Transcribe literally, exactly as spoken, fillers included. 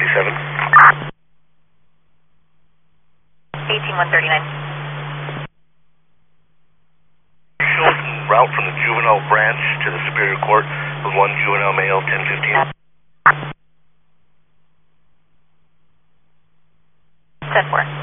thirty-seven. eighteen one thirty-nine. Shorten route from the juvenile branch to the Superior Court with one juvenile male, ten fifteen. ten four.